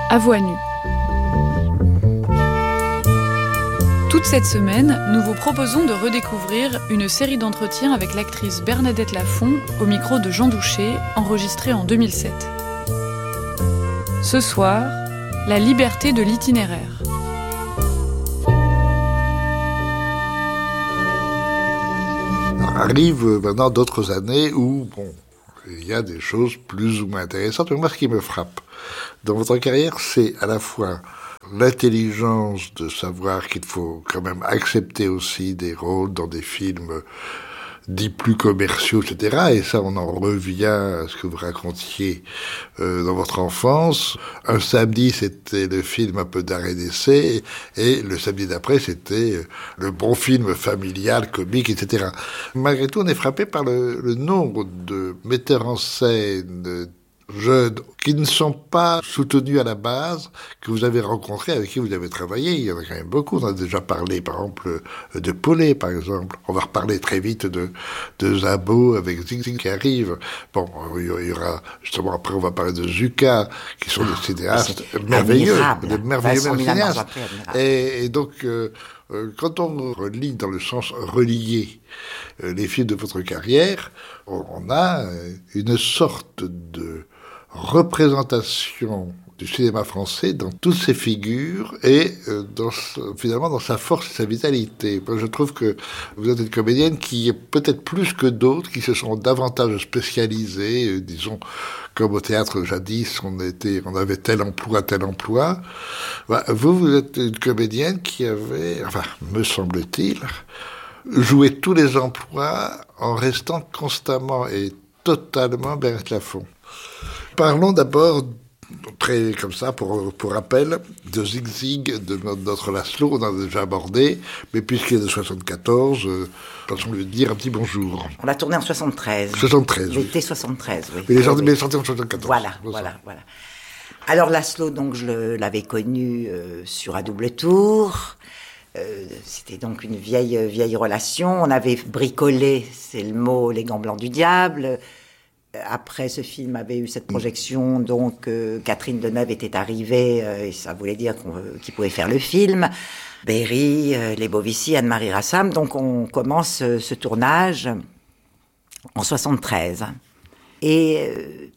À voix nue. Toute cette semaine, nous vous proposons de redécouvrir une série d'entretiens avec l'actrice Bernadette Lafont au micro de Jean Douché, enregistrée en 2007. Ce soir, la liberté de l'itinéraire. Arrivent maintenant d'autres années où, il y a des choses plus ou moins intéressantes. Mais moi, ce qui me frappe dans votre carrière, c'est à la fois l'intelligence de savoir qu'il faut quand même accepter aussi des rôles dans des films dits plus commerciaux, etc. Et ça, on en revient à ce que vous racontiez dans votre enfance. Un samedi, c'était le film un peu d'arrêt d'essai, et le samedi d'après, c'était le bon film familial, comique, etc. Malgré tout, on est frappé par le nombre de metteurs en scène jeunes qui ne sont pas soutenus à la base, que vous avez rencontrés, avec qui vous avez travaillé. Il y en a quand même beaucoup. On a déjà parlé, par exemple, de Paulet, par exemple. On va reparler très vite de Zabo avec Zig Zig qui arrive. Bon, il y aura, justement, après, on va parler de Zucca, qui sont des cinéastes merveilleux. Des merveilleux cinéastes. Et donc, quand on relit dans le sens relié les films de votre carrière, on a une sorte de représentation du cinéma français dans toutes ses figures et finalement dans sa force et sa vitalité. Moi, je trouve que vous êtes une comédienne qui est peut-être plus que d'autres, qui se sont davantage spécialisées, disons, comme au théâtre jadis, on avait tel emploi. Vous êtes une comédienne qui avait, me semble-t-il, joué tous les emplois en restant constamment et totalement Bernadette Lafont. Parlons d'abord, très comme ça, pour rappel, de Zig Zig, de notre Laszlo, on en a déjà abordé, mais puisqu'il est de 74, passons lui dire un petit bonjour. On l'a tourné en 73. 73, L'été oui. 73, oui. Mais il est sorti en 74. Voilà. Alors Laszlo, donc, je l'avais connu sur À double tour. C'était donc une vieille relation. On avait bricolé, c'est le mot, Les Gants Blancs du Diable. Après, ce film avait eu cette projection, donc Catherine Deneuve était arrivée, et ça voulait dire qu'il pouvait faire le film. Berry, Les Bovici, Anne-Marie Rassam. Donc on commence ce tournage en 73. Et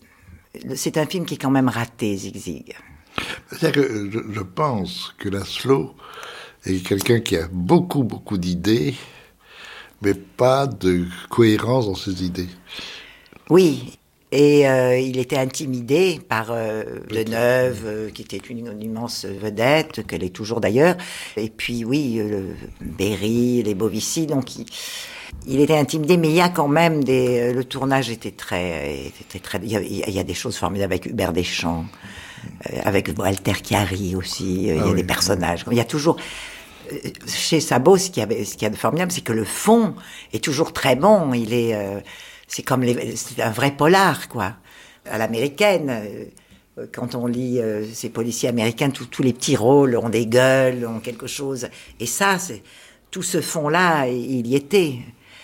c'est un film qui est quand même raté, Zig Zig. C'est-à-dire que je pense que Laszlo est quelqu'un qui a beaucoup d'idées, mais pas de cohérence dans ses idées. Oui, et il était intimidé par Deneuve, qui était une immense vedette, qu'elle est toujours d'ailleurs. Et puis oui, Berry, Les Bovici, donc il était intimidé, mais il y a quand même le tournage était très. Il y a des choses formidables avec Hubert Deschamps, avec Walter Chiari aussi. Il y a des personnages. Il y a toujours. Chez Sabot, ce qu'il y a de formidable, c'est que le fond est toujours très bon. Il est. C'est un vrai polar, quoi, à l'américaine. Quand on lit ces policiers américains, tous les petits rôles ont des gueules, ont quelque chose. Et ça, tout ce fond-là, il y était.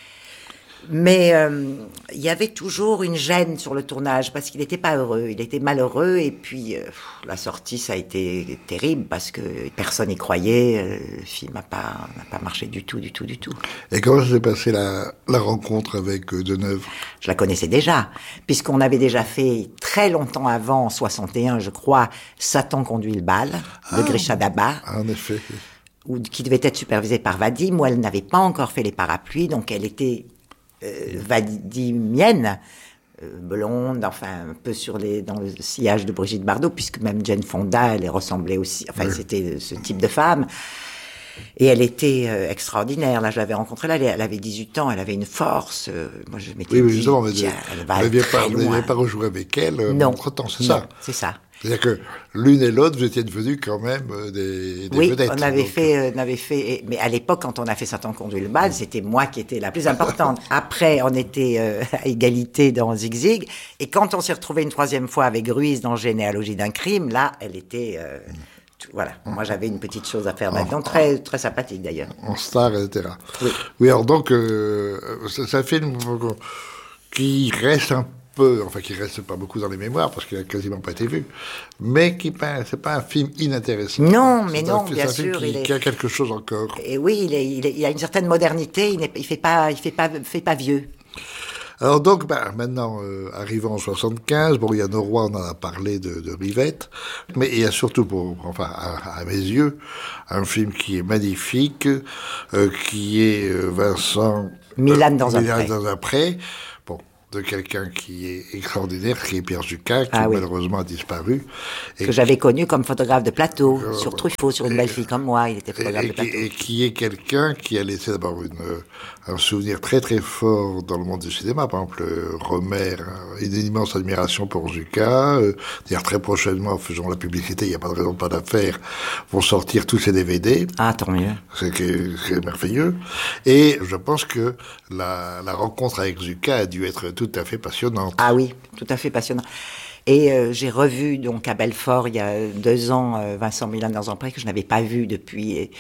Mais il y avait toujours une gêne sur le tournage, parce qu'il n'était pas heureux, il était malheureux. Et puis, la sortie, ça a été terrible, parce que personne n'y croyait. Le film n'a pas marché du tout. Et comment s'est passée la rencontre avec Deneuve ? Je la connaissais déjà, puisqu'on avait déjà fait, très longtemps avant, en 61, je crois, Satan conduit le bal, de Grisha Daba. En effet. Qui devait être supervisé par Vadim, où elle n'avait pas encore fait les parapluies, donc elle était vadimienne, blonde, un peu dans le sillage de Brigitte Bardot, puisque même Jane Fonda, elle ressemblait aussi, c'était ce type de femme. Et elle était extraordinaire. Là, je l'avais rencontrée, elle avait 18 ans, elle avait une force. Moi, je m'étais dit, justement, elle va aller très loin. Vous n'aviez pas rejoué avec elle entre-temps, c'est ça ? C'est ça. C'est-à-dire que l'une et l'autre, vous étiez devenus quand même des vedettes. Oui, on avait fait, mais à l'époque, quand on a fait Satan conduit le bal, c'était moi qui étais la plus importante. Après, on était à égalité dans Zig Zig, et quand on s'est retrouvé une troisième fois avec Ruiz dans Généalogie d'un crime, là, elle était, voilà. Moi, j'avais une petite chose à faire maintenant, très, très sympathique d'ailleurs. En star, etc. Oui. Oui, alors donc, c'est un film qui reste un peu, enfin qui reste pas beaucoup dans les mémoires parce qu'il a quasiment pas été vu, mais c'est pas un film inintéressant. Non, mais non, bien sûr. C'est un film qui a quelque chose encore. Et oui, il a une certaine modernité. Il fait pas vieux. Alors donc, maintenant, arrivant en 75, bon, il y a Noroît, on en a parlé de Rivette, mais il y a surtout, à mes yeux, un film qui est magnifique, qui est Vincent Milan dans un pré. Bon, de quelqu'un qui est extraordinaire, qui est Pierre Jucas, qui malheureusement a disparu. Que j'avais connu comme photographe de plateau, sur Truffaut, sur Une belle fille comme moi, il était photographe de plateau. Et qui est quelqu'un qui a laissé d'abord un souvenir très très fort dans le monde du cinéma. Par exemple, Romer, une immense admiration pour Jucas. D'ailleurs, très prochainement, faisons la publicité, il n'y a pas de raison de pas la faire, vont sortir tous ces DVD. Ah, tant mieux. C'est merveilleux. Et je pense que la rencontre avec Jucas a dû être tout à fait passionnante. Ah oui, tout à fait passionnant. Et j'ai revu donc à Belfort il y a 2 ans Vincent Milan dans un pré que je n'avais pas vu depuis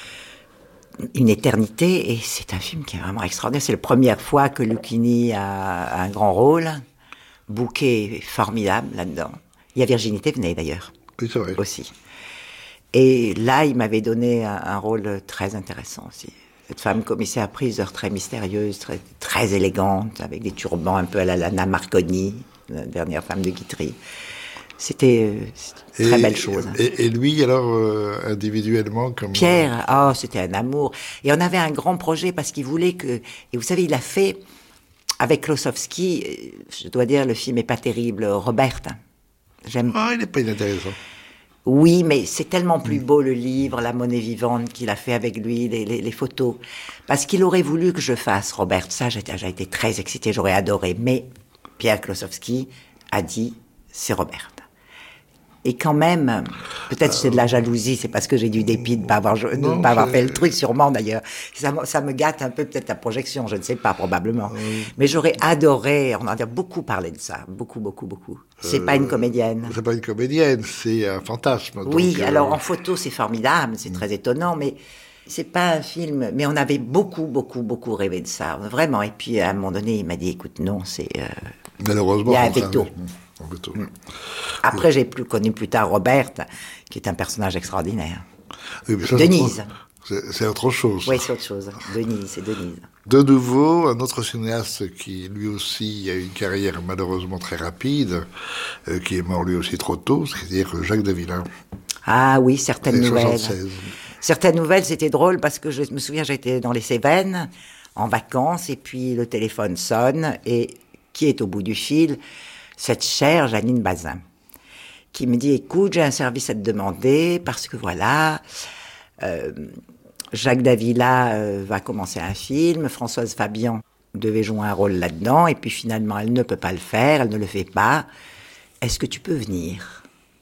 une éternité, et c'est un film qui est vraiment extraordinaire. C'est la première fois que Lucchini a un grand rôle. Bouquet est formidable là-dedans. Il y a Virginie Thévenet d'ailleurs. Oui, c'est vrai. Aussi. Et là, il m'avait donné un rôle très intéressant aussi. Cette femme commissaire-priseur très mystérieuse, très, très élégante, avec des turbans un peu à la Lana Marconi, la dernière femme de Guitry. C'était une très belle chose. Et lui, alors, individuellement, comme... Pierre, c'était un amour. Et on avait un grand projet parce qu'il voulait que... Et vous savez, il a fait, avec Klossowski, je dois dire, le film est pas terrible, Robert. Il n'est pas inintéressant. Oui, mais c'est tellement plus beau le livre, La monnaie vivante qu'il a fait avec lui, les photos. Parce qu'il aurait voulu que je fasse Robert. Ça, j'ai été très excitée, j'aurais adoré. Mais Pierre Klossowski a dit, c'est Robert. Et quand même, peut-être c'est de la jalousie, c'est parce que j'ai du dépit de ne pas avoir fait le truc, sûrement d'ailleurs. Ça me gâte un peu peut-être la projection, je ne sais pas, probablement. Mais j'aurais adoré, on en a beaucoup parlé de ça, beaucoup. C'est pas une comédienne. C'est pas une comédienne, c'est un fantasme. Oui, donc, alors en photo c'est formidable, c'est très étonnant, mais c'est pas un film. Mais on avait beaucoup rêvé de ça, vraiment. Et puis à un moment donné, il m'a dit, écoute, non, c'est... Malheureusement, il y a un veto. Après, j'ai connu plus tard Robert, qui est un personnage extraordinaire. Oui, ça, Denise. C'est autre chose. Oui, c'est autre chose. Denise. De nouveau, un autre cinéaste qui, lui aussi, a une carrière malheureusement très rapide, qui est mort lui aussi trop tôt, c'est-à-dire Jacques Davilain. Ah oui, certaines nouvelles. 76. Certaines nouvelles, c'était drôle parce que je me souviens, j'étais dans les Cévennes, en vacances, et puis le téléphone sonne, et qui est au bout du fil ? Cette chère Janine Bazin, qui me dit, écoute, j'ai un service à te demander, parce que voilà, Jacques Davila va commencer un film, Françoise Fabian devait jouer un rôle là-dedans, et puis finalement, elle ne peut pas le faire, elle ne le fait pas. Est-ce que tu peux venir ?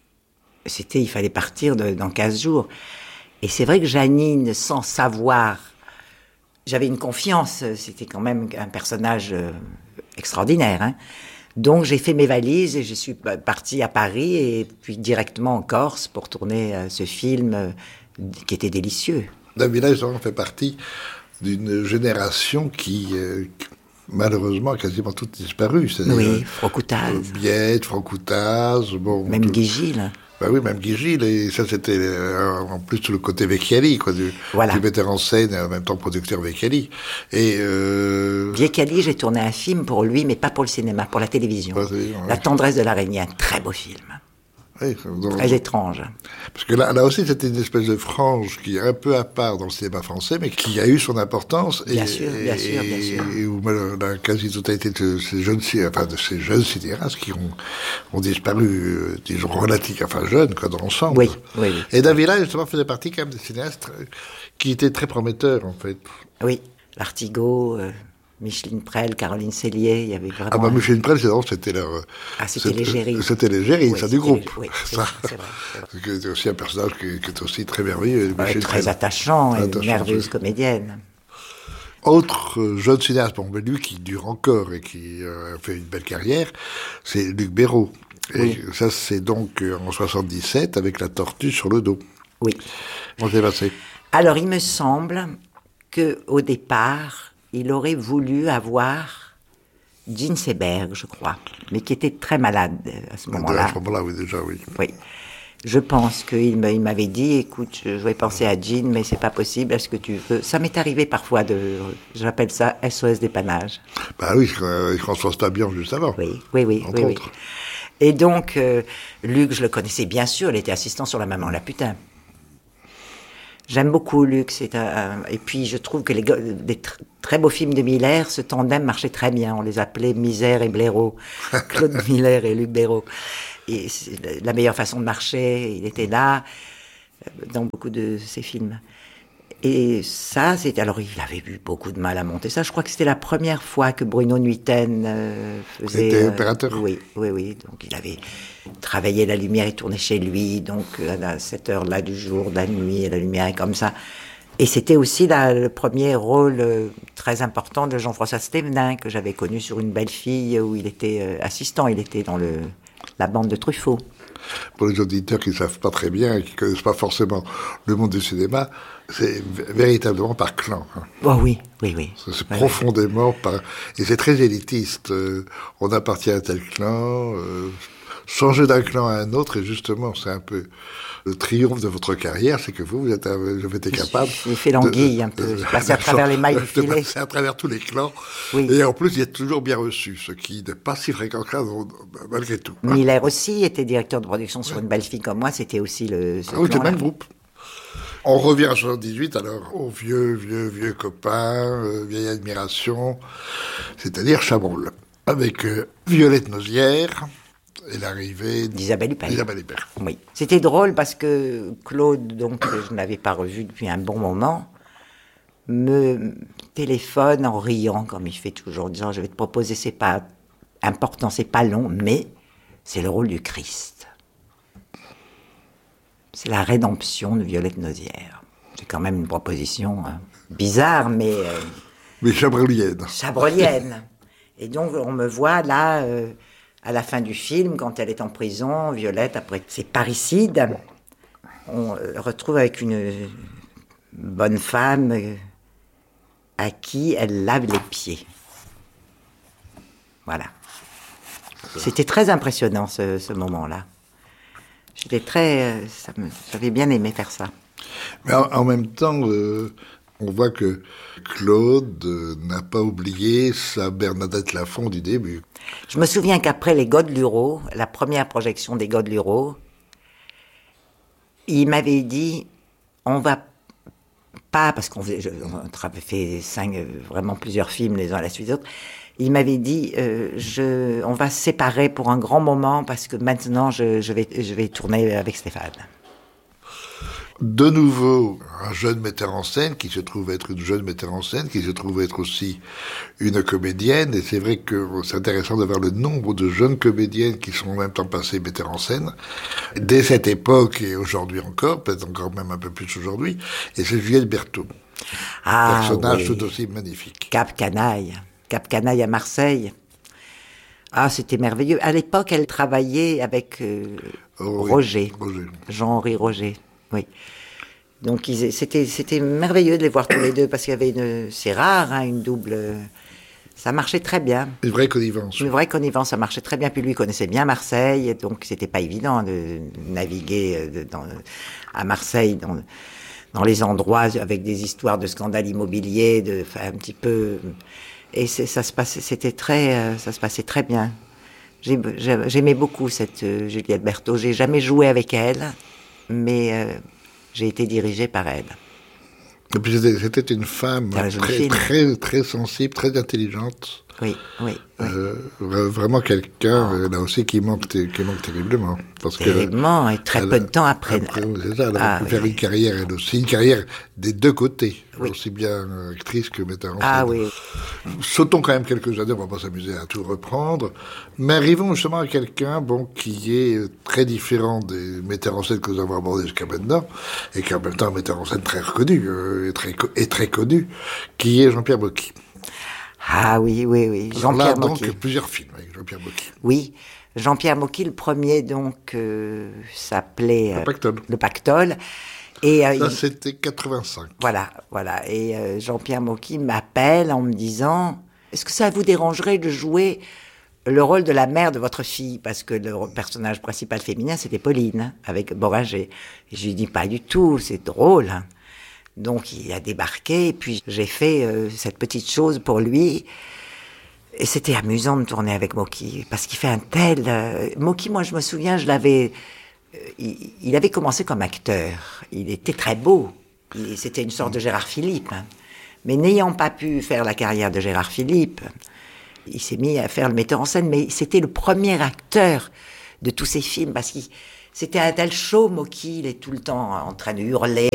Il fallait partir dans 15 jours. Et c'est vrai que Janine, sans savoir, j'avais une confiance, c'était quand même un personnage extraordinaire, hein. Donc j'ai fait mes valises et je suis partie à Paris et puis directement en Corse pour tourner ce film qui était délicieux. Davila, justement, fait partie d'une génération qui, malheureusement, a quasiment toute disparu. Oui, Francoutaz. Biette, Francoutaz, bon... Même Guy Gilles. Ben oui, même Guy Gilles, et ça c'était en plus tout le côté Vecchiali, quoi, du metteur en scène et en même temps producteur Vecchiali. Et Vecchiali, j'ai tourné un film pour lui, mais pas pour le cinéma, pour la télévision. La tendresse de l'araignée, un très beau film. Oui, donc, très étrange. Parce que là aussi, c'était une espèce de frange qui est un peu à part dans le cinéma français, mais qui a eu son importance. Bien sûr. Et où la quasi-totalité de ces jeunes cinéastes qui ont disparu, disons, relativement jeunes, quoi, dans l'ensemble. Oui. Et Davila, justement, faisait partie quand même des cinéastes qui étaient très prometteurs, en fait. Oui, L'Artigot... Micheline Prel, Caroline Cellier, il y avait vraiment... Ah bah Micheline Prel, c'était leur... c'était l'égérie. C'était l'égérie, oui, ça, du groupe. Oui, c'est vrai. C'est aussi un personnage qui est aussi très merveilleux. Très attachant, et une merveilleuse comédienne. Autre jeune cinéaste, mais lui qui dure encore et qui a fait une belle carrière, c'est Luc Béraud. Et ça, c'est donc en 77, avec La Tortue sur le dos. Oui. Comment s'est passé ? Alors, il me semble qu'au départ... il aurait voulu avoir Jean Seberg, je crois, mais qui était très malade à ce moment-là. À ce moment-là, oui, déjà, oui. Oui. Je pense qu'il m'avait dit, écoute, je vais penser à Jean, mais c'est pas possible, est-ce que tu veux... Ça m'est arrivé parfois j'appelle ça SOS dépannage. Bah oui, avec François Stabian juste avant. Oui. Entre autres. Et donc, Luc, je le connaissais bien sûr, il était assistant sur La Maman la putain. J'aime beaucoup Luc, et puis je trouve que des très beaux films de Miller, ce tandem marchait très bien, on les appelait Misère et Blaireau, Claude Miller et Luc Béraud. Et c'est la meilleure façon de marcher, il était là, dans beaucoup de ses films. Et ça, alors il avait eu beaucoup de mal à monter ça. Je crois que c'était la première fois que Bruno Nuiten faisait... Était opérateur. Oui. Donc il avait travaillé la lumière, il tournait chez lui, donc à cette heure-là du jour, de la nuit, la lumière est comme ça. Et c'était aussi le premier rôle très important de Jean-François Stévenin, que j'avais connu sur Une belle fille, où il était assistant, il était dans la bande de Truffaut. Pour les auditeurs qui ne savent pas très bien, qui ne connaissent pas forcément le monde du cinéma, c'est véritablement par clan. Hein. Oh oui. C'est profondément par... Et c'est très élitiste. On appartient à tel clan, changer d'un clan à un autre, et justement, c'est un peu le triomphe de votre carrière, c'est que vous avez été capable... J'ai fait l'anguille un peu, j'ai passé à travers les mailles du filet. De passer à travers tous les clans. Oui. Et en plus, il est toujours bien reçu, ce qui n'est pas si fréquent que ça, malgré tout. Miller aussi était directeur de production sur Une belle fille comme moi, c'était aussi c'est le même groupe. On revient en 78, alors, au vieux copain, vieille admiration, c'est-à-dire Chabrol, avec Violette Nozière et l'arrivée d'Isabelle Huppert. Oui. C'était drôle parce que Claude, donc, que je n'avais pas revu depuis un bon moment, me téléphone en riant, comme il fait toujours, en disant, je vais te proposer, c'est pas important, c'est pas long, mais c'est le rôle du Christ. C'est la rédemption de Violette Nozière. C'est quand même une proposition bizarre, mais... mais chabrolienne. Chabrolienne. Et donc, on me voit là, à la fin du film, quand elle est en prison, Violette, après ses parricides, on retrouve avec une bonne femme à qui elle lave les pieds. Voilà. C'était très impressionnant, ce moment-là. J'avais bien aimé faire ça. Mais en même temps, on voit que Claude n'a pas oublié sa Bernadette Lafont du début. Je me souviens qu'après les Godelureau, la première projection des Godelureau, il m'avait dit, on va pas, parce on avait fait vraiment plusieurs films les uns à la suite des autres, il m'avait dit, on va se séparer pour un grand moment parce que maintenant je vais tourner avec Stéphane. De nouveau, un jeune metteur en scène qui se trouve être une jeune metteur en scène, qui se trouve être aussi une comédienne. Et c'est vrai que c'est intéressant de voir le nombre de jeunes comédiennes qui sont en même temps passées metteurs en scène. Dès cette époque et aujourd'hui encore, peut-être encore même un peu plus aujourd'hui. Et c'est Juliette Berthaud. Personnage tout aussi magnifique. Cap Canaille à Marseille. Ah, c'était merveilleux. À l'époque, elle travaillait avec Roger. Jean-Henri Roger. Oui. Donc c'était merveilleux de les voir tous les deux parce qu'il y avait c'est rare, hein, une double. Ça marchait très bien. Une vraie connivence. Une vraie connivence, ça marchait très bien. Puis lui, il connaissait bien Marseille, donc c'était pas évident de naviguer à Marseille dans les endroits avec des histoires de scandales immobiliers, un petit peu. Et ça se passait très bien. J'aimais beaucoup cette Juliette Berthaud. J'ai jamais joué avec elle, mais j'ai été dirigée par elle. Et puis c'était une femme très sensible, très intelligente. Oui. Vraiment quelqu'un, là aussi, qui manque terriblement. Terriblement, et très peu de temps après. C'est ça, elle a pu faire une carrière, elle aussi, une carrière des deux côtés, aussi bien actrice que metteur en scène. Ah oui. Sautons quand même quelques années, on va pas s'amuser à tout reprendre, mais arrivons justement à quelqu'un, qui est très différent des metteurs en scène que nous avons abordés jusqu'à maintenant, et qui est en même temps un metteur en scène très reconnu, et très connu, qui est Jean-Pierre Mocky. Ah oui. Jean-Pierre Mocky. Donc plusieurs films avec Jean-Pierre Mocky. Oui, Jean-Pierre Mocky, le premier s'appelait Le Pactole. Et ça c'était 85. Voilà. Et Jean-Pierre Mocky m'appelle en me disant, est-ce que ça vous dérangerait de jouer le rôle de la mère de votre fille, parce que le personnage principal féminin, c'était Pauline, hein, avec Boringer. Et je lui dis, pas du tout, c'est drôle. Hein. Donc, il a débarqué, et puis j'ai fait cette petite chose pour lui. Et c'était amusant de tourner avec Moki, parce qu'il fait un tel... Moki, moi, je me souviens, je l'avais... il avait commencé comme acteur. Il était très beau. C'était une sorte de Gérard Philippe. Hein. Mais n'ayant pas pu faire la carrière de Gérard Philippe... Il s'est mis à faire le metteur en scène, mais c'était le premier acteur de tous ces films, parce que c'était un tel show, Moki, il est tout le temps en train de hurler,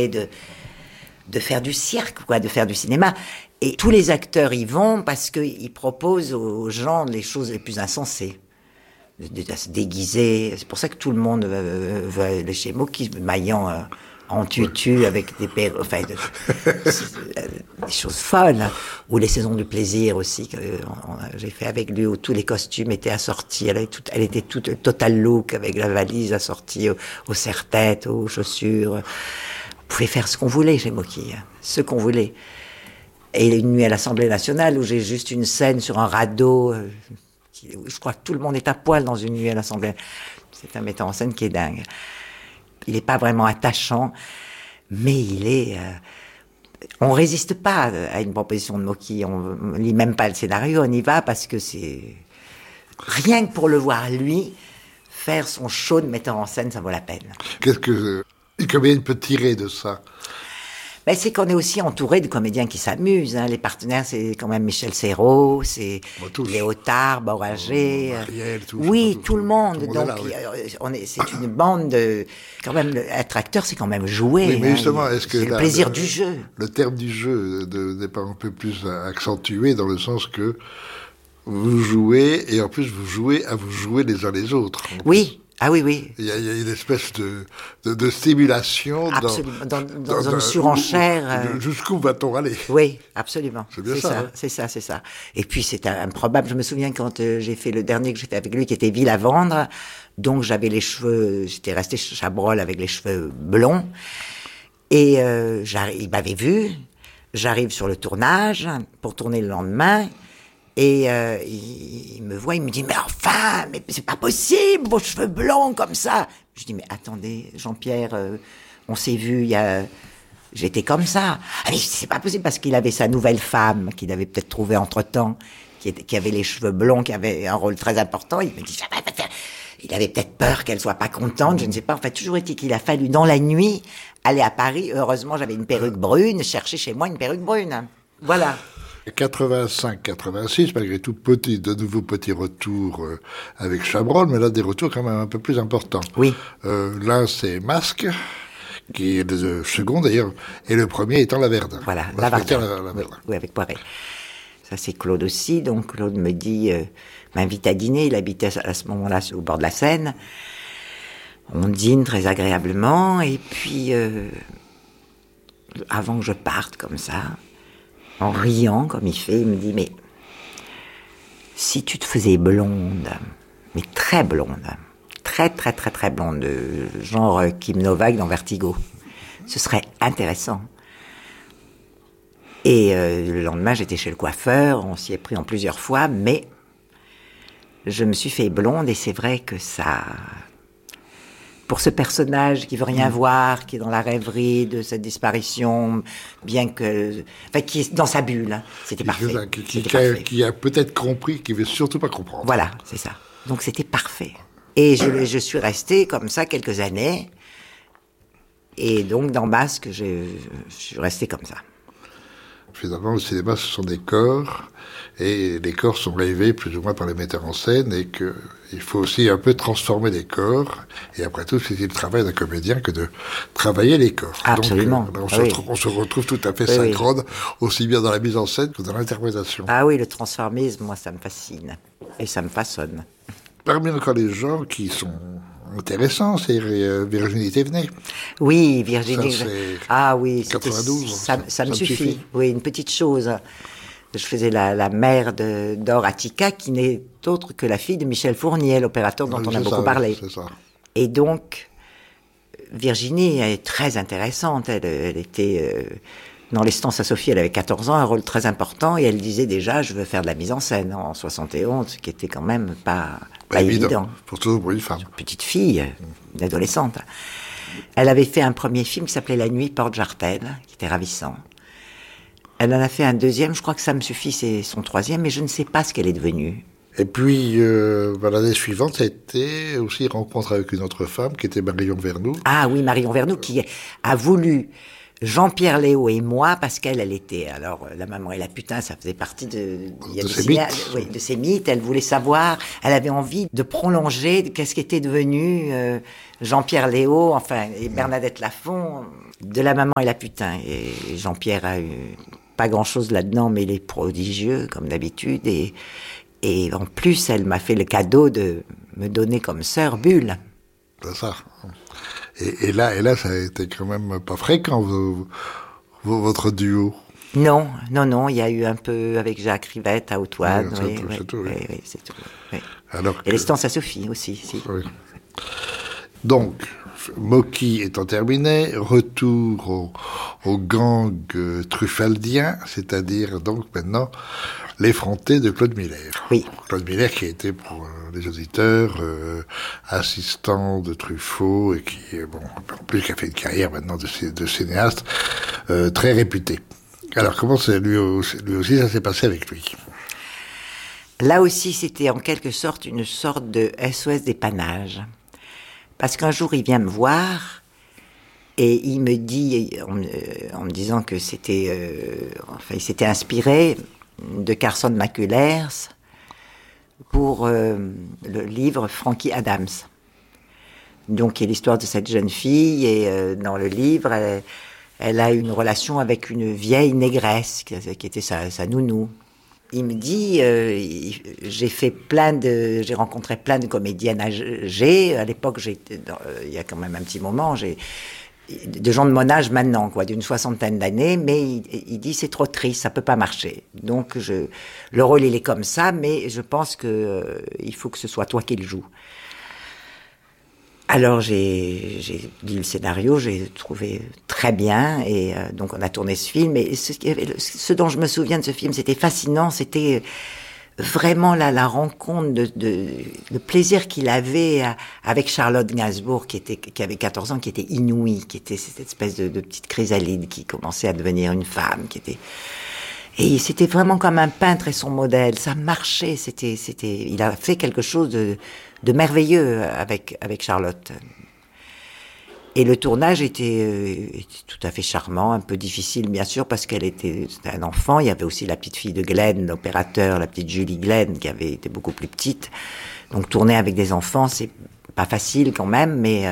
de faire du cirque, quoi, de faire du cinéma. Et tous les acteurs y vont parce qu'ils proposent aux gens les choses les plus insensées. De se déguiser, c'est pour ça que tout le monde veut aller chez Moki, maillant en tutu avec des enfin, des choses folles, ou les saisons du plaisir aussi que j'ai fait avec lui, où tous les costumes étaient assortis. Elle était toute total look avec la valise assortie au serre-tête, aux chaussures. On pouvait faire ce qu'on voulait chez Moki, hein, ce qu'on voulait. Et une nuit à l'Assemblée nationale où j'ai juste une scène sur un radeau. Je crois que tout le monde est à poil dans une nuit à l'Assemblée. C'est un metteur en scène qui est dingue. Il n'est pas vraiment attachant, mais il est... on résiste pas à une proposition de Moki. On lit même pas le scénario, on y va parce que c'est... Rien que pour le voir, lui, faire son show de metteur en scène, ça vaut la peine. Combien il peut tirer de ça? Ben, c'est qu'on est aussi entouré de comédiens qui s'amusent. Hein. Les partenaires, c'est quand même Michel Serrault, c'est Léotard, Boringer. Marielle, oui, tout le monde. Tout le monde donc, là, oui. c'est une bande de... Quand même, être acteur, c'est quand même jouer. Oui, mais hein. justement, est-ce que... C'est le plaisir du jeu. Le terme du jeu n'est pas un peu plus accentué dans le sens que vous jouez, et en plus vous jouez à vous jouer les uns les autres. Oui. Ah oui, oui. Il y a une espèce de stimulation absolument. Dans une surenchère. Jusqu'où va-t-on aller? Oui, absolument. C'est bien ça. Hein. C'est ça. Et puis c'est improbable. Je me souviens quand j'ai fait le dernier que j'ai fait avec lui, qui était Ville à vendre. Donc j'avais les cheveux, j'étais resté Chabrol avec les cheveux blonds. Et il m'avait vu. J'arrive sur le tournage pour tourner le lendemain. Et il me voit, il me dit « Mais enfin, mais c'est pas possible, vos cheveux blonds comme ça !» Je dis « Mais attendez, Jean-Pierre, on s'est vu, j'étais comme ça. » Ah mais c'est pas possible, parce qu'il avait sa nouvelle femme, qu'il avait peut-être trouvée entre-temps, qui avait les cheveux blonds, qui avait un rôle très important. Il me dit « Il avait peut-être peur qu'elle soit pas contente, je ne sais pas. » Enfin, toujours est-il qu'il a fallu, dans la nuit, aller à Paris. Heureusement, j'avais une perruque brune, chercher chez moi une perruque brune. Voilà. 85-86, malgré tout, de nouveaux petits retours avec Chabrol, mais là, des retours quand même un peu plus importants. Oui. L'un, c'est Masque, qui est le second d'ailleurs, et le premier étant Laverdun. Voilà, Laverdun. Oui, avec Poiret. Ça, c'est Claude aussi. Donc, Claude me dit, m'invite à dîner. Il habitait à ce moment-là au bord de la Seine. On dîne très agréablement, et puis, avant que je parte comme ça, en riant, comme il fait, il me dit « Mais si tu te faisais blonde, mais très blonde, très très très très blonde, genre Kim Novak dans Vertigo, ce serait intéressant. » Et le lendemain, j'étais chez le coiffeur, on s'y est pris en plusieurs fois, mais je me suis fait blonde, et c'est vrai que ça... Pour ce personnage qui veut rien voir, qui est dans la rêverie de cette disparition, bien que... Enfin, qui est dans sa bulle, hein, c'était parfait. Qui a peut-être compris, qui veut surtout pas comprendre. Voilà, c'est ça. Donc c'était parfait. Et je suis restée comme ça quelques années. Et donc, dans Masque, je suis restée comme ça. Finalement, le cinéma, ce sont des corps, et les corps sont rêvés plus ou moins par les metteurs en scène, et qu'il faut aussi un peu transformer les corps, et après tout, c'est le travail d'un comédien que de travailler les corps. Absolument. Donc, on se retrouve tout à fait synchrone, aussi bien dans la mise en scène que dans l'interprétation. Ah oui, le transformisme, moi, ça me fascine, et ça me façonne. Parmi encore les gens qui sont intéressants, c'est Virginie Thévenet. Oui, Virginie. Ça, ah oui, 92. Ça me suffit. Oui, une petite chose. Je faisais la mère d'Or Attica, qui n'est autre que la fille de Michel Fournier, l'opérateur dont on a beaucoup parlé. C'est ça. Et donc, Virginie est très intéressante. Elle était Dans l'Estance à Sophie, elle avait 14 ans, un rôle très important, et elle disait déjà, je veux faire de la mise en scène en 71, ce qui était quand même pas évident. Pour une femme. Une petite fille, une adolescente. Elle avait fait un premier film qui s'appelait La Nuit porte Jartel, qui était ravissant. Elle en a fait un deuxième, je crois que Ça me suffit, c'est son troisième, mais je ne sais pas ce qu'elle est devenue. Et puis, l'année suivante, ça a été aussi rencontre avec une autre femme, qui était Marion Vernoux. Ah oui, Marion Vernoux, qui a voulu Jean-Pierre Léaud et moi, parce qu'elle était, alors, La maman et la putain, ça faisait partie de ses mythes. Oui, de ses mythes. Elle voulait savoir, elle avait envie de prolonger qu'est-ce qui était devenu Jean-Pierre Léaud, enfin, et Bernadette Lafont, de La maman et la putain. Et Jean-Pierre a eu pas grand-chose là-dedans, mais il est prodigieux, comme d'habitude, et en plus, elle m'a fait le cadeau de me donner comme sœur Bulle. C'est ça. Et là, ça a été quand même pas fréquent, votre duo. Non, il y a eu un peu avec Jacques Rivette à Haute-Ouane. Oui, c'est tout. Oui. Alors et l'Estance à Sophie aussi. Si. Oui. Donc, Moki étant terminé, retour au gang truffaldien, c'est-à-dire donc maintenant l'effronté de Claude Miller. Oui. Claude Miller qui a été pour les auditeurs assistant de Truffaut et qui, en plus qui a fait une carrière maintenant de cinéaste très réputé. Alors comment lui aussi ça s'est passé avec lui? Là aussi c'était en quelque sorte une sorte de SOS dépannage. Parce qu'un jour, il vient me voir et il me dit, en me disant que il s'était inspiré de Carson McCullers pour le livre Frankie Adams. Donc, il y a l'histoire de cette jeune fille et dans le livre, elle a une relation avec une vieille négresse qui était sa nounou. Il me dit, j'ai rencontré plein de comédiennes âgées. À l'époque, il y a quand même un petit moment, de gens de mon âge maintenant, d'une 60aine d'années, mais il dit c'est trop triste, ça peut pas marcher. Donc le rôle il est comme ça, mais je pense que il faut que ce soit toi qui le joues. Alors j'ai lu le scénario, j'ai trouvé très bien et donc on a tourné ce film. Et ce dont je me souviens de ce film, c'était fascinant, c'était vraiment la rencontre le plaisir qu'il avait avec Charlotte Gainsbourg qui avait 14 ans, qui était inouïe, qui était cette espèce de petite chrysalide qui commençait à devenir une femme, et c'était vraiment comme un peintre et son modèle, ça marchait, il a fait quelque chose de merveilleux avec Charlotte. Et le tournage était tout à fait charmant, un peu difficile bien sûr parce c'était un enfant. Il y avait aussi la petite fille de Glenn, l'opérateur, la petite Julie Glenn qui avait été beaucoup plus petite. Donc tourner avec des enfants, c'est pas facile quand même, mais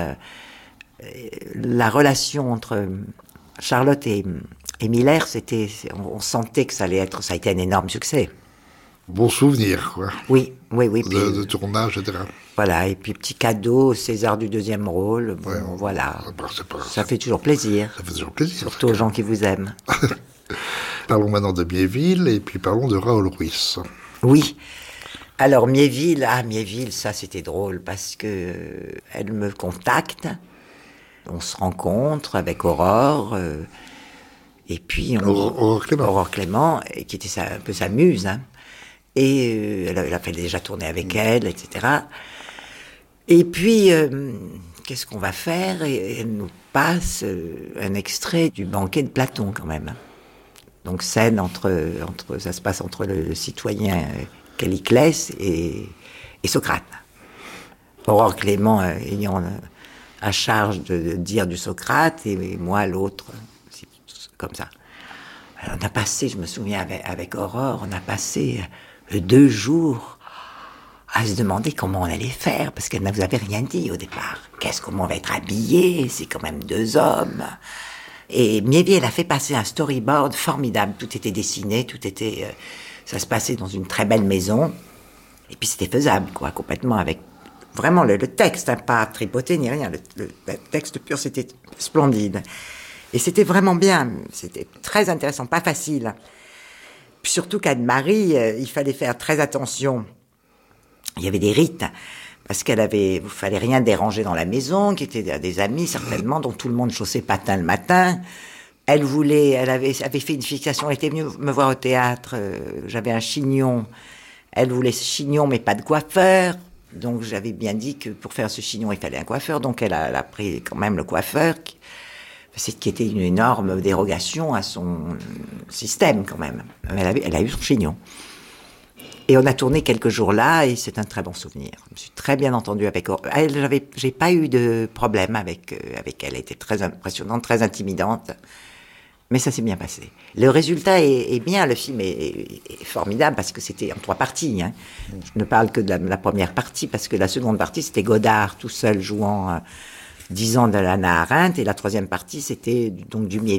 la relation entre Charlotte et Miller, on sentait que ça a été un énorme succès. Bon souvenir, quoi. Oui. De tournage, etc. Voilà, et puis petit cadeau, César du deuxième rôle, voilà. Ça fait toujours plaisir. Ça fait toujours plaisir. Surtout aux gens qui vous aiment. Parlons maintenant de Miéville, et puis parlons de Raoul Ruiz. Oui. Alors Miéville, ça c'était drôle, parce que elle me contacte, on se rencontre avec Aurore, et puis... Aurore Clément, qui était un peu sa muse, hein. Et elle a fait déjà tourner avec elle, etc. Et puis, qu'est-ce qu'on va faire? Et elle nous passe un extrait du banquet de Platon, quand même. Donc, scène ça se passe entre le citoyen Calliclès et Socrate. Aurore Clément ayant à charge de dire du Socrate, et moi l'autre, comme ça. Alors, on a passé, je me souviens avec Aurore, on a passé 2 jours à se demander comment on allait faire, parce qu'elle ne vous avait rien dit au départ. Comment on va être habillé? C'est quand même 2 hommes. Et Miéville, elle a fait passer un storyboard formidable. Tout était dessiné, ça se passait dans une très belle maison. Et puis c'était faisable, complètement, avec vraiment le texte, hein, pas tripoté ni rien. Le texte pur, c'était splendide. Et c'était vraiment bien. C'était très intéressant, pas facile. Puis surtout qu'Anne-Marie, il fallait faire très attention. Il y avait des rites, parce il fallait rien déranger dans la maison, qui étaient des amis certainement, dont tout le monde chaussait patins le matin, Elle avait fait une fixation, elle était venue me voir au théâtre, j'avais un chignon. Elle voulait ce chignon, mais pas de coiffeur. Donc j'avais bien dit que pour faire ce chignon, il fallait un coiffeur. Donc elle a pris quand même le coiffeur, qui était une énorme dérogation à son système quand même. Elle a eu son chignon. Et on a tourné quelques jours là, et c'est un très bon souvenir. Je me suis très bien entendue avec elle. J'ai pas eu de problème avec elle. Elle était très impressionnante, très intimidante. Mais ça s'est bien passé. Le résultat est bien, le film est formidable parce que c'était en 3 parties. Hein. Je ne parle que de la première partie parce que la seconde partie, c'était Godard tout seul jouant 10 ans de l'Hannah Arendt, et la 3e partie, c'était donc Dumier